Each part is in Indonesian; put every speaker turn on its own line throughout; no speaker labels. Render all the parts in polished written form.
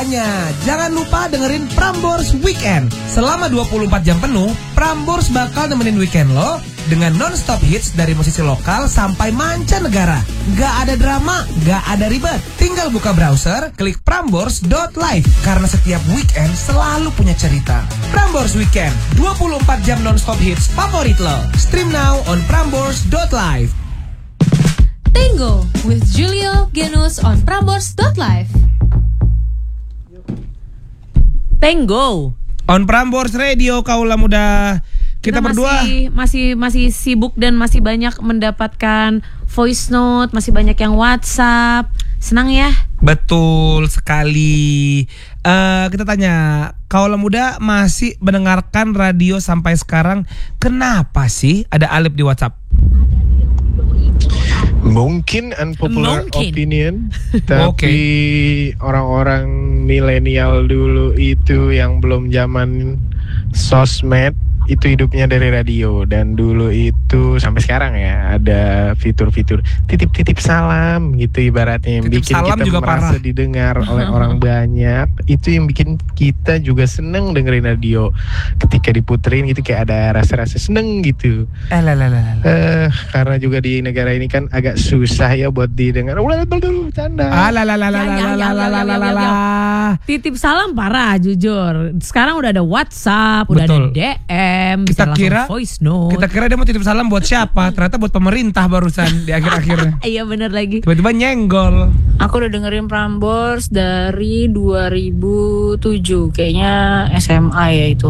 Makanya, jangan lupa dengerin Prambors Weekend. Selama 24 jam penuh, Prambors bakal nemenin weekend lo dengan non-stop hits dari musisi lokal sampai mancanegara. Gak ada drama, gak ada ribet. Tinggal buka browser, klik prambors.live. Karena setiap weekend selalu punya cerita. Prambors Weekend, 24 jam non-stop hits favorit lo. Stream now on prambors.live.
Tango with Julio Genus on prambors.live.
Tango
On Prambors Radio, Kaula Muda. Kita berdua
masih sibuk dan masih banyak mendapatkan voice note, masih banyak yang WhatsApp. Senang ya?
Betul sekali. Kita tanya, Kaula Muda masih mendengarkan radio sampai sekarang. Kenapa sih ada Alip di WhatsApp?
Mungkin unpopular opinion, tapi orang-orang milenial dulu itu yang belum zaman sosmed itu hidupnya dari radio, dan dulu itu sampai sekarang ya ada fitur-fitur titip-titip salam gitu ibaratnya, yang
Titip
bikin
salam
kita
juga
merasa
parah.
didengar oleh orang banyak. Itu yang bikin kita juga seneng dengerin radio. Ketika diputerin gitu kayak ada rasa-rasa seneng gitu. Karena juga di negara ini kan agak susah ya buat didengar. Canda.
Titip salam parah jujur. Sekarang udah ada WhatsApp, udah ada DM, bisa langsung voice note.
Kita kira dia mau titip salam buat siapa? Ternyata buat pemerintah barusan di akhir-akhirnya.
Iya bener lagi.
Tiba-tiba nyenggol.
Aku udah dengerin Prambors dari 2007, kayaknya SMA ya itu.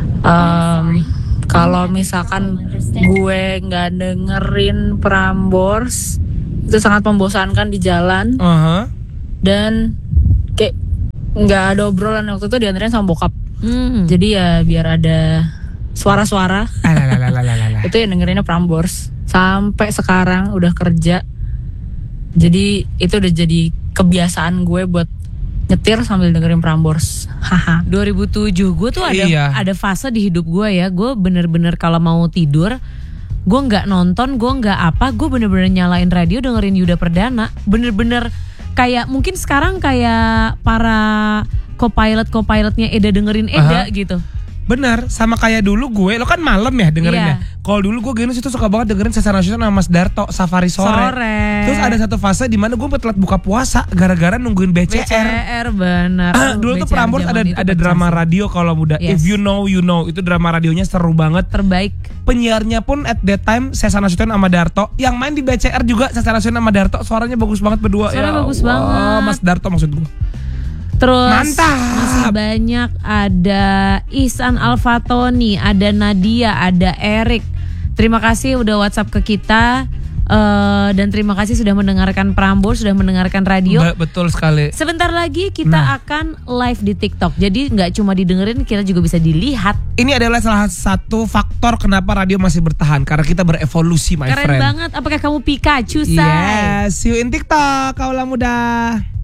Kalau misalkan gue nggak dengerin Prambors, itu sangat membosankan di jalan. Dan kayak nggak ada obrolan, waktu itu diantarin sama bokap. Jadi ya biar ada suara-suara. Itu yang dengerinnya Prambors. Sampai sekarang udah kerja. Jadi itu udah jadi kebiasaan gue buat nyetir sambil dengerin Prambors.
2007 gue tuh ada fase di hidup gue ya. Gue bener-bener kalau mau tidur, gue nggak nonton, gue nggak apa, gue bener-bener nyalain radio dengerin Yuda Perdana. Bener-bener kayak mungkin sekarang kayak para co-pilotnya Eda dengerin Eda gitu.
Benar, sama kayak dulu gue, lo kan malam ya dengerinnya. Kalau dulu gue Genus itu suka banget dengerin Sesa Nasional sama Mas Darto, Safari Sore. Terus ada satu fase di mana gue telat buka puasa gara-gara nungguin BCR.
Benar.
Dulu tuh Prambors ada drama radio Kaula Muda. If you know, you know. Itu drama radionya seru banget.
Terbaik.
Penyiarnya pun at that time Sesa Nasional sama Darto. Yang main di BCR juga Sesa Nasional sama Darto. Suaranya bagus banget berdua.
Suaranya bagus banget.
Mas Darto maksud gue.
Terus
mantap.
Masih banyak, ada Ihsan Alfatoni, ada Nadia, ada Erik. Terima kasih udah WhatsApp ke kita. Dan terima kasih sudah mendengarkan Prambors, sudah mendengarkan radio.
Betul sekali.
Sebentar lagi kita akan live di TikTok. Jadi gak cuma didengerin, kita juga bisa dilihat.
Ini adalah salah satu faktor kenapa radio masih bertahan. Karena kita berevolusi, my friend.
Keren banget. Apakah kamu Pikachu, say?
Yes, see you in TikTok, Kaula Muda.